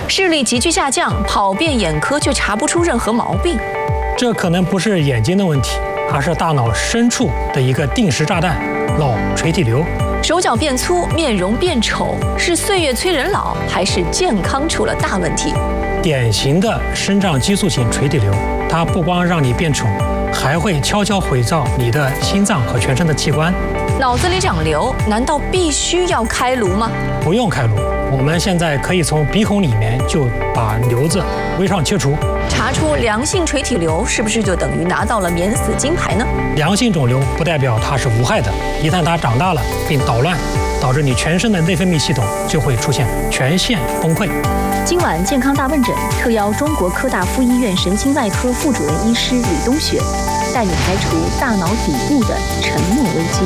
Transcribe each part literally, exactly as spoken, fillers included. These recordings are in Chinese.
视力急剧下降，跑遍眼科却查不出任何毛病。 这可能不是眼睛的问题，而是大脑深处的一个定时炸弹——脑垂体瘤。 手脚变粗，面容变丑，是岁月催人老，还是健康出了大问题？ 典型的生长激素型垂体瘤，它不光让你变丑，还会悄悄毁造你的心脏和全身的器官。 脑子里长瘤，难道必须要开颅吗？ 不用开颅，我们现在可以从鼻孔里面就把瘤子微创切除。 查出良性垂体瘤，是不是就等于拿到了免死金牌呢？ 良性肿瘤不代表它是无害的，一旦它长大了并捣乱，导致你全身的内分泌系统就会出现全线崩溃。 今晚健康大问诊特邀中国科大附医院神经外科副主任医师李东雪，带你排除大脑底部的沉默危机。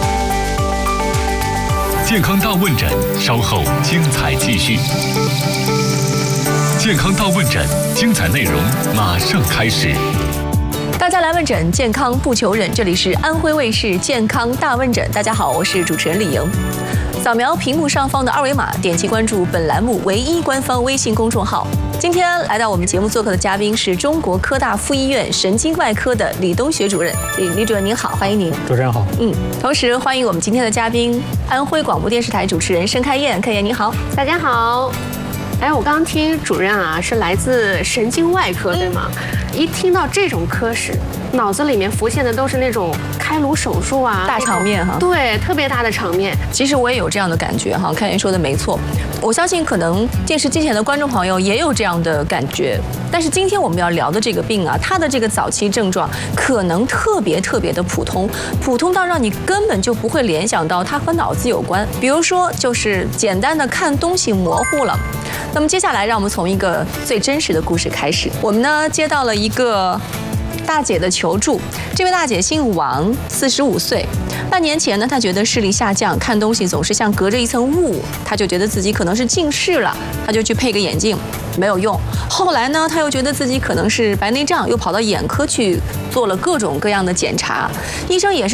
健康大问诊稍后精彩继续。健康大问诊，精彩内容马上开始。 大家来问诊，健康不求人。这里是安徽卫视健康大问诊。大家好，我是主持人李莹。扫描屏幕上方的二维码，点击关注本栏目唯一官方微信公众号。今天来到我们节目做客的嘉宾是中国科大附医院神经外科的李东雪主任。李李主任您好，欢迎您。 主持人好。 嗯，同时欢迎我们今天的嘉宾，安徽广播电视台主持人申开燕。开燕您好。 大家好。哎，我刚刚听主任啊是来自神经外科，对吗？一听到这种科室，脑子里面浮现的都是那种开颅手术啊， 大场面哈。 对，特别大的场面。 其实我也有这样的感觉哈，开言说的没错。我相信可能电视机前的观众朋友也有这样的感觉。但是今天我们要聊的这个病啊，它的这个早期症状可能特别特别的普通，普通到让你根本就不会联想到它和脑子有关。比如说，就是简单的看东西模糊了。那么接下来，让我们从一个最真实的故事开始。我们呢接到了一个大姐的求助，这位大姐姓王，四十五岁。半年前呢，她觉得视力下降，看东西总是像隔着一层雾，她就觉得自己可能是近视了，她就去配个眼镜，没有用。后来呢，她又觉得自己可能是白内障，又跑到眼科去做了各种各样的检查，医生也是